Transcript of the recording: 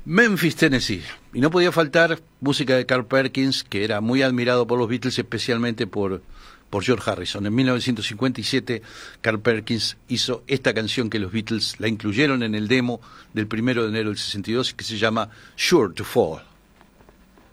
Memphis, Tennessee. Y no podía faltar música de Carl Perkins, que era muy admirado por los Beatles, especialmente por George Harrison. En 1957, Carl Perkins hizo esta canción que los Beatles la incluyeron en el demo del 1 de enero del 62, que se llama Sure to Fall.